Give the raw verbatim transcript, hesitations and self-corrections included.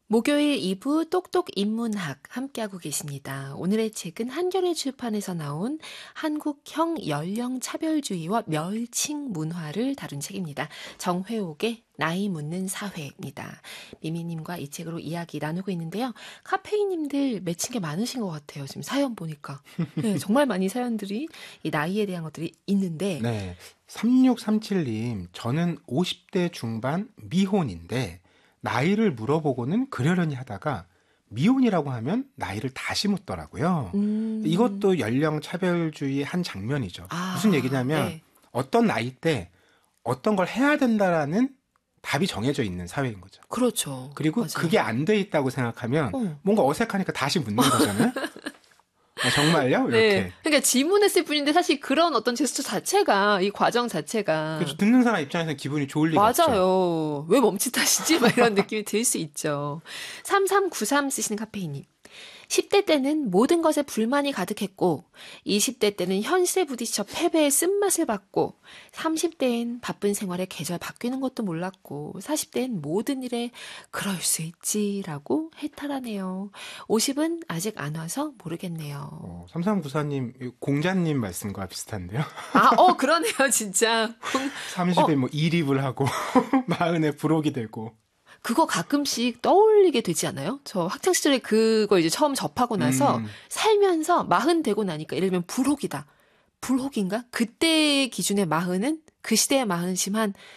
목요일 이 부 똑똑 인문학 함께하고 계십니다. 오늘의 책은 한겨레 출판에서 나온 한국형 연령차별주의와 멸칭 문화를 다룬 책입니다. 정회옥의 나이 묻는 사회입니다. 미미님과 이 책으로 이야기 나누고 있는데요. 카페이님들 맺힌 게 많으신 것 같아요. 지금 사연 보니까. 네, 정말 많이 사연들이 이 나이에 대한 것들이 있는데. 네, 삼육삼칠 님, 저는 오십 대 중반 미혼인데 나이를 물어보고는 그러려니 하다가 미혼이라고 하면 나이를 다시 묻더라고요. 음. 이것도 연령 차별주의의 한 장면이죠. 아, 무슨 얘기냐면 네. 어떤 나이 때 어떤 걸 해야 된다라는 답이 정해져 있는 사회인 거죠. 그렇죠. 그리고 맞아요. 그게 안 돼 있다고 생각하면 어. 뭔가 어색하니까 다시 묻는 거잖아요. 아, 정말요? 이렇게. 네. 그러니까 질문했을 뿐인데 사실 그런 어떤 제스처 자체가 이 과정 자체가 그래서 듣는 사람 입장에서는 기분이 좋을 리가 없죠. 맞아요. 왜 멈칫하시지? 막 이런 느낌이 들 수 있죠. 삼삼구삼 쓰시는 카페이님. 십 대 때는 모든 것에 불만이 가득했고 이십 대 때는 현실에 부딪혀 패배의 쓴맛을 받고 삼십 대엔 바쁜 생활에 계절 바뀌는 것도 몰랐고 사십 대엔 모든 일에 그럴 수 있지라고 해탈하네요. 오십은 아직 안 와서 모르겠네요. 어, 삼삼구사 님, 공자님 말씀과 비슷한데요. 아, 어, 그러네요, 진짜. 삼십에 어. 뭐 이립을 하고 마흔에 부록이 되고. 그거 가끔씩 떠올리게 되지 않아요? 저 학창시절에 그거 이제 처음 접하고 나서 음. 살면서 마흔 되고 나니까 예를 들면 불혹이다. 불혹인가? 그때 기준의 마흔은 그 시대의 마흔이지만